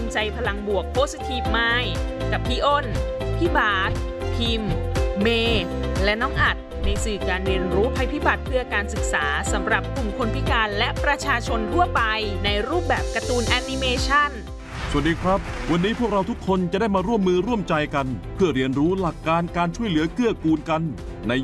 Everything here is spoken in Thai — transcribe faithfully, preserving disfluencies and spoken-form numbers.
ใจพลังบวก Positive Mind กับพี่อ้น พี่บาสพิมพ์ เมย์และน้องอัดในสื่อการเรียนรู้ภัยพิบัติเพื่อการศึกษาสำหรับกลุ่มคนพิการและประชาชนทั่วไปในรูปแบบการ์ตูนแอนิเมชันสวัสดีครับวันนี้พวกเราทุกคนจะได้มาร่วมมือร่วมใจกันเพื่อเรียนรู้หลักการการช่วยเหลือเกื้อกูลกัน